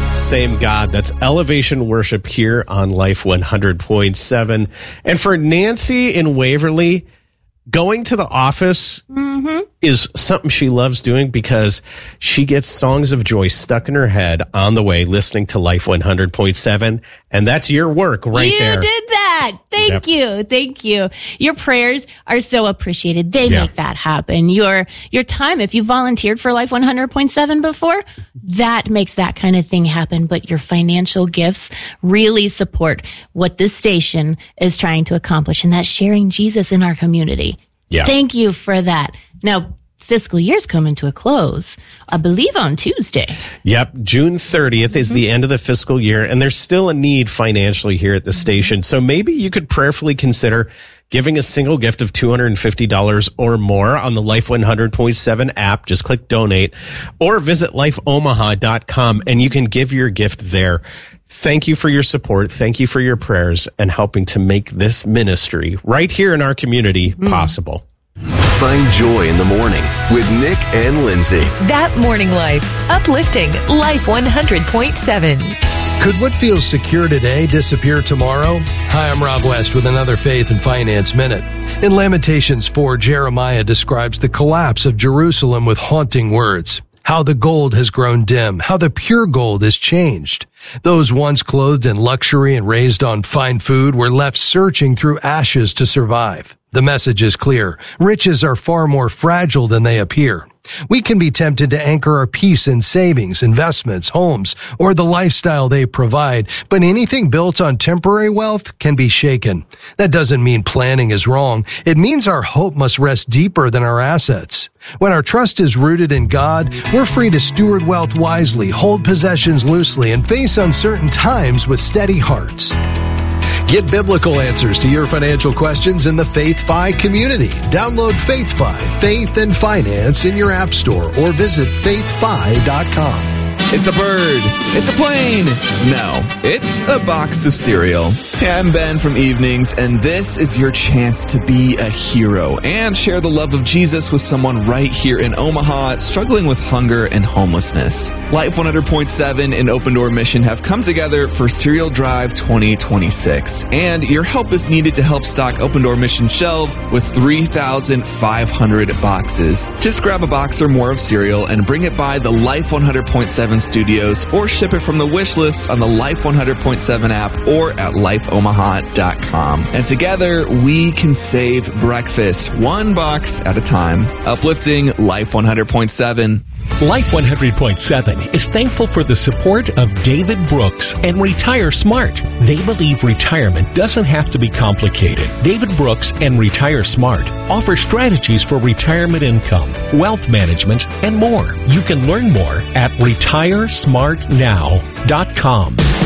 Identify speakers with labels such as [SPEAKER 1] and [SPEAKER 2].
[SPEAKER 1] Same God. That's Elevation Worship here on Life 100.7. And for Nancy in Waverly, going to the office is something she loves doing because she gets songs of joy stuck in her head on the way listening to Life 100.7. And that's your work right there.
[SPEAKER 2] You did that. Thank you. Thank you. Your prayers are so appreciated. They make that happen. Your time, if you volunteered for Life 100.7 before, that makes that kind of thing happen. But your financial gifts really support what this station is trying to accomplish, and that's sharing Jesus in our community.
[SPEAKER 1] Yeah.
[SPEAKER 2] Thank you for that. Now, fiscal year's coming to a close, I believe on Tuesday.
[SPEAKER 1] Yep. June 30th is the end of the fiscal year, and there's still a need financially here at the station. So maybe you could prayerfully consider giving a single gift of $250 or more on the Life 100.7 app. Just click donate or visit lifeomaha.com and you can give your gift there. Thank you for your support. Thank you for your prayers and helping to make this ministry right here in our community possible.
[SPEAKER 3] Find joy in the morning with Nick and Lindsay.
[SPEAKER 4] That Morning Life. Uplifting Life 100.7.
[SPEAKER 5] Could what feels secure today disappear tomorrow? Hi, I'm Rob West with another Faith and Finance Minute. In Lamentations 4, Jeremiah describes the collapse of Jerusalem with haunting words. How the gold has grown dim, how the pure gold is changed. Those once clothed in luxury and raised on fine food were left searching through ashes to survive. The message is clear. Riches are far more fragile than they appear. We can be tempted to anchor our peace in savings, investments, homes, or the lifestyle they provide, but anything built on temporary wealth can be shaken. That doesn't mean planning is wrong. It means our hope must rest deeper than our assets. When our trust is rooted in God, we're free to steward wealth wisely, hold possessions loosely, and face uncertain times with steady hearts. Get biblical answers to your financial questions in the FaithFi community. Download FaithFi, Faith and Finance in your app store or visit faithfi.com.
[SPEAKER 6] It's a bird. It's a plane. No, it's a box of cereal. Hey, I'm Ben from Evenings, and this is your chance to be a hero and share the love of Jesus with someone right here in Omaha struggling with hunger and homelessness. Life 100.7 and Open Door Mission have come together for Cereal Drive 2026, and your help is needed to help stock Open Door Mission shelves with 3,500 boxes. Just grab a box or more of cereal and bring it by the Life 100.7 studios or ship it from the wish list on the Life 100.7 app or at lifeomaha.com. And together we can save breakfast one box at a time. Uplifting Life 100.7.
[SPEAKER 7] Life 100.7 is thankful for the support of David Brooks and Retire Smart. They believe retirement doesn't have to be complicated. David Brooks and Retire Smart offer strategies for retirement income, wealth management, and more. You can learn more at retiresmartnow.com.